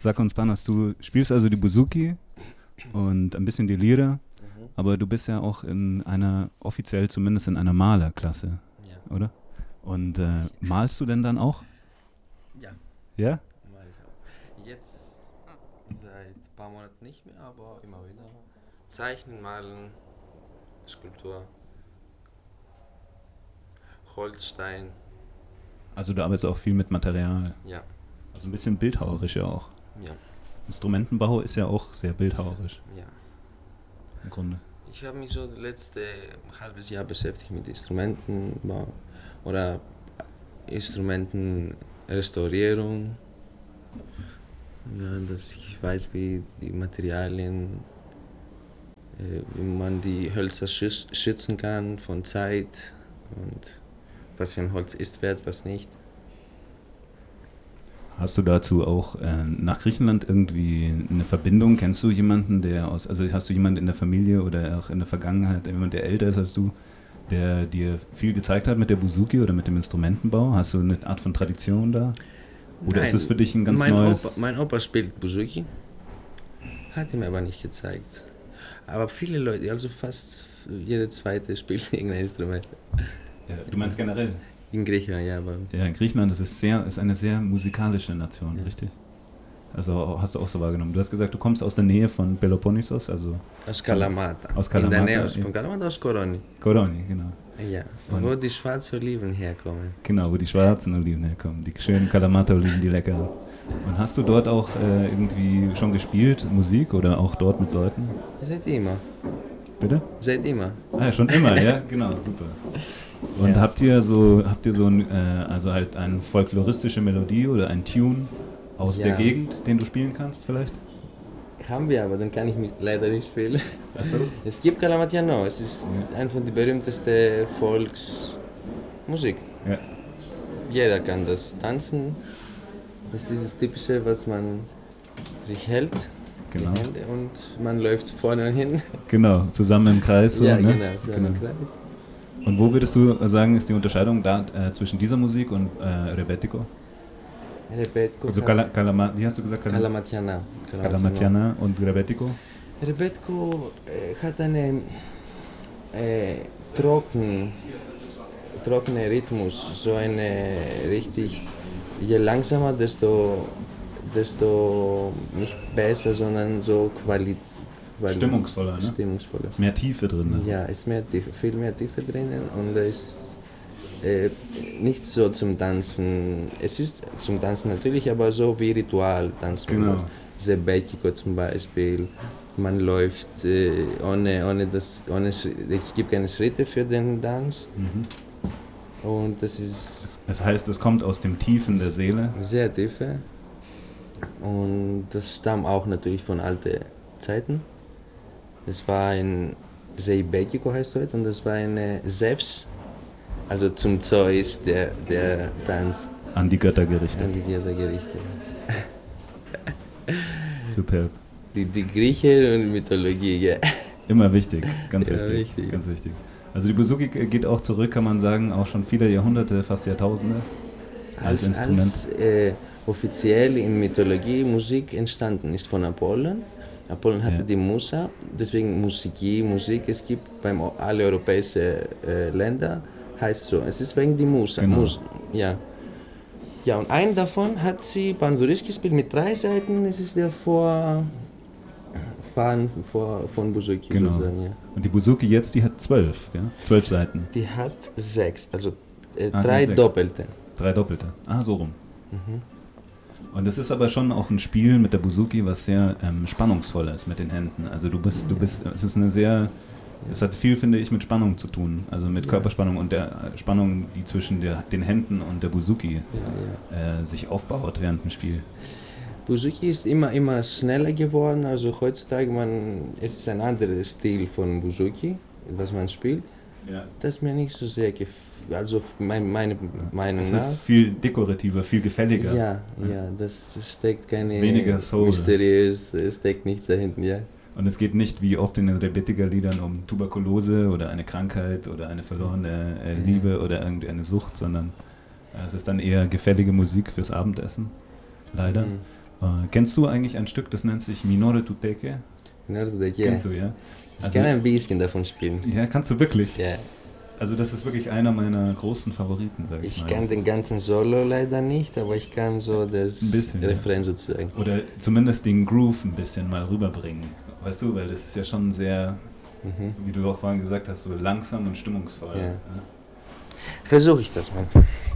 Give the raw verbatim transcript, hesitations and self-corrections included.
sag uns, Panos, du spielst also die Bouzouki und ein bisschen die Lira, mhm. aber du bist ja auch in einer, offiziell zumindest in einer Malerklasse, ja. oder? Und äh, malst du denn dann auch? Ja. Ja? Mal ich auch. Jetzt seit ein paar Monaten nicht mehr, aber immer wieder. Zeichnen, malen, Skulptur, Holzstein. Also du arbeitest auch viel mit Material. Ja. Also ein bisschen bildhauerisch ja auch. Ja. Instrumentenbau ist ja auch sehr bildhauerisch. Ja. Im Grunde. Ich habe mich so das letzte halbes Jahr beschäftigt mit Instrumentenbau oder Instrumentenrestaurierung. Ja, dass ich weiß, wie die Materialien, äh, wie man die Hölzer schütz, schützen kann von Zeit und was für ein Holz ist wert, was nicht. Hast du dazu auch äh, nach Griechenland irgendwie eine Verbindung? Kennst du jemanden, der aus, also hast du jemanden in der Familie oder auch in der Vergangenheit, jemand, der älter ist als du, der dir viel gezeigt hat mit der Bouzouki oder mit dem Instrumentenbau? Hast du eine Art von Tradition da? Oder Nein, ist es für dich ein ganz mein neues... Opa, mein Opa spielt Bouzouki, hat ihm aber nicht gezeigt. Aber viele Leute, also fast jeder Zweite spielt irgendein Instrument. Ja, du meinst generell? In Griechenland, ja. Aber ja, in Griechenland das ist, sehr, ist eine sehr musikalische Nation, ja. richtig? Also hast du auch so wahrgenommen. Du hast gesagt, du kommst aus der Nähe von Peloponnesos, also... Aus Kalamata. Aus Kalamata. In der Nähe aus, von Kalamata aus Koroni. Koroni, genau. Ja, und wo die schwarzen Oliven herkommen. Genau, wo die schwarzen Oliven herkommen. Die schönen Kalamata-Oliven, die leckeren. Und hast du dort auch äh, irgendwie schon gespielt, Musik oder auch dort mit Leuten? Seit immer. Bitte? Seit immer. Ah ja, schon immer, ja, genau, super. Und ja. habt ihr so, habt ihr so ein, äh, also halt eine folkloristische Melodie oder ein Tune aus ja. der Gegend, den du spielen kannst vielleicht? Haben wir, aber dann kann ich leider nicht spielen. Ach so. Es gibt Kalamatiano, es ist ja. eine von den berühmtesten Volksmusik. Ja. Jeder kann das tanzen. Das ist dieses Typische, was man sich hält, genau. die Hände, und man läuft vorne und hinten. Genau, zusammen im Kreis. So, ja, ne? genau, zusammen genau. im Kreis. Und wo würdest du sagen, ist die Unterscheidung da äh, zwischen dieser Musik und äh, Rebetiko? Rebetiko. Also Kala, Kalama, wie hast du gesagt? Kalamatiana. Kalamatiana und Rebetiko? Rebetiko äh, hat einen äh, trocken, trockenen Rhythmus, so eine richtig, je langsamer, desto, desto nicht besser, sondern so Qualität. Stimmungsvoller, ne? Stimmungsvoller. Ist mehr Tiefe drin. Ne? Ja, ist mehr Tiefe, viel mehr Tiefe drinnen und da ist äh, nicht so zum Tanzen. Es ist zum Tanzen natürlich, aber so wie Ritual tanzt man. Genau. Zebekiko zum Beispiel. Man läuft äh, ohne, ohne das, ohne, es gibt keine Schritte für den Tanz. Mhm. Und das ist. Das heißt, es kommt aus dem Tiefen der Seele. Sehr tiefe. Und das stammt auch natürlich von alten Zeiten. Es war ein Zeibekiko heißt heute und das war eine Zeus, also zum Zeus der, der Tanz. An die Götter gerichtet. An die Götter gerichtet. Superb. Die, die Griechen und Mythologie, ja. Immer wichtig, ganz ja, wichtig, wichtig. Ganz wichtig. Also die Bouzouki geht auch zurück, kann man sagen, auch schon viele Jahrhunderte, fast Jahrtausende als, als Instrument. Als äh, offiziell in Mythologie Musik entstanden ist von Apollon. Apollon hatte ja. die Musa, deswegen Musiki, Musik, es gibt bei allen europäischen äh, Ländern, heißt so, es ist wegen die Musa. Genau. Mus, ja. ja, und einen davon hat sie Panduris gespielt mit drei Seiten, es ist der vor, von, vor, von Bouzouki genau. sozusagen. Ja. Und die Bouzouki jetzt, die hat zwölf, ja? zwölf Seiten. Die hat sechs, also äh, ah, drei Doppelte. Drei Doppelte, ah so rum. Mhm. Und es ist aber schon auch ein Spiel mit der Bouzouki, was sehr ähm, spannungsvoll ist mit den Händen. Also du bist, du bist, es ist eine sehr, es hat viel, finde ich, mit Spannung zu tun. Also mit Körperspannung und der Spannung, die zwischen der, den Händen und der Bouzouki ja, ja. Äh, sich aufbaut während dem Spiel. Bouzouki ist immer, immer schneller geworden. Also heutzutage, man, es ist ein anderer Stil von Bouzouki, was man spielt. Ja. Das mir nicht so sehr gefällt. Also mein, meine Meinung es nach. Es ist viel dekorativer, viel gefälliger. Ja, ja, ja das steckt keine weniger Soul. Mysteriös, es steckt nichts dahinten, ja. Und es geht nicht wie oft in den Rebetiko-Liedern um Tuberkulose oder eine Krankheit oder eine verlorene äh, Liebe ja. oder irgendeine Sucht, sondern äh, es ist dann eher gefällige Musik fürs Abendessen, leider. Mhm. Äh, kennst du eigentlich ein Stück, das nennt sich Minore Tuteke? Minore Tuteke, Kennst du, ja? Ich Also, kann ein bisschen davon spielen. Ja, kannst du wirklich? Ja. Also das ist wirklich einer meiner großen Favoriten, sag ich, Ich mal. kann Das den ist- ganzen Solo leider nicht, aber ich kann so das Ein bisschen, ja. Refrain sozusagen. Oder zumindest den Groove ein bisschen mal rüberbringen. Weißt du, weil das ist ja schon sehr, Mhm. wie du auch vorhin gesagt hast, so langsam und stimmungsvoll. Ja. Ja. Versuche ich das mal.